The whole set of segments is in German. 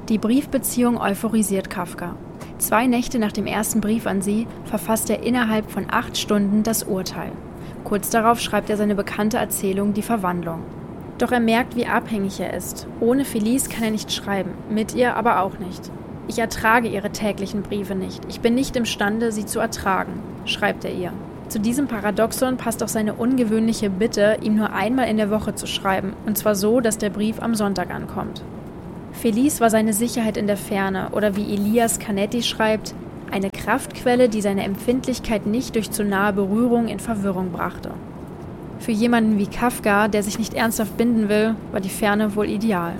Die Briefbeziehung euphorisiert Kafka. 2 Nächte nach dem ersten Brief an sie verfasst er innerhalb von 8 Stunden das Urteil. Kurz darauf schreibt er seine bekannte Erzählung Die Verwandlung. Doch er merkt, wie abhängig er ist. Ohne Felice kann er nicht schreiben, mit ihr aber auch nicht. Ich ertrage ihre täglichen Briefe nicht. Ich bin nicht imstande, sie zu ertragen, schreibt er ihr. Zu diesem Paradoxon passt auch seine ungewöhnliche Bitte, ihm nur einmal in der Woche zu schreiben, und zwar so, dass der Brief am Sonntag ankommt. Felice war seine Sicherheit in der Ferne oder wie Elias Canetti schreibt, eine Kraftquelle, die seine Empfindlichkeit nicht durch zu nahe Berührung in Verwirrung brachte. Für jemanden wie Kafka, der sich nicht ernsthaft binden will, war die Ferne wohl ideal.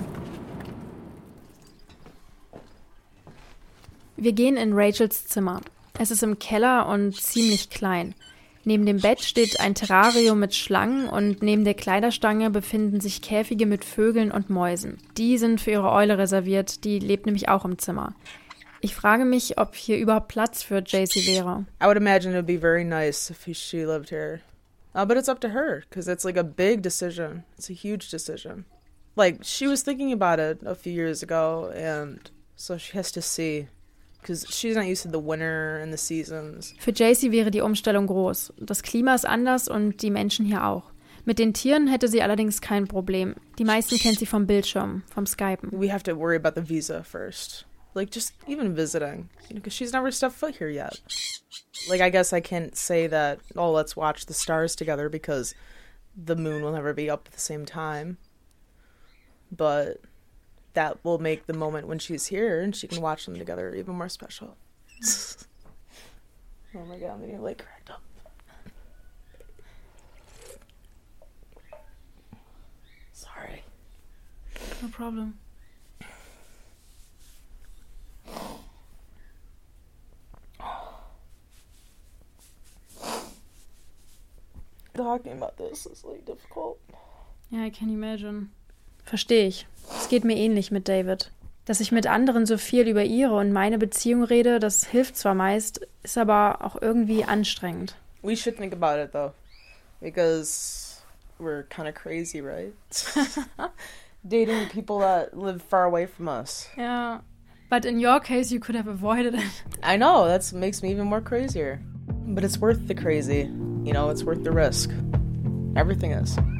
Wir gehen in Rachels Zimmer. Es ist im Keller und ziemlich klein. Neben dem Bett steht ein Terrarium mit Schlangen und neben der Kleiderstange befinden sich Käfige mit Vögeln und Mäusen. Die sind für ihre Eule reserviert, die lebt nämlich auch im Zimmer. Ich frage mich, ob hier überhaupt Platz für JC wäre. I would imagine it would be very nice if she lived here. But it's up to her, because it's like a big decision. It's a huge decision. Like, she was thinking about it a few years ago, and so she has to see. Because she's not used to the winter and the seasons. Für JC wäre die Umstellung groß. Das Klima ist anders und die Menschen hier auch. Mit den Tieren hätte sie allerdings kein Problem. Die meisten kennt sie vom Bildschirm, vom Skypen. We have to worry about the visa first. Like, just even visiting. Because she's never stepped foot here yet. Like, I guess I can't say that, oh, let's watch the stars together because the moon will never be up at the same time. But that will make the moment when she's here and she can watch them together even more special. Oh my god, I'm getting like cracked up. Sorry. No problem. Talking about this is like difficult. Ja, I can imagine. Verstehe ich. Es geht mir ähnlich mit David. Dass ich mit anderen so viel über ihre und meine Beziehung rede, das hilft zwar meist, ist aber auch irgendwie anstrengend. We should think about it though, because we're kind of crazy, right? Dating people that live far away from us. Ja, but in your case you could have avoided it. I know, that makes me even more crazier. But it's worth the crazy, you know, it's worth the risk. Everything is.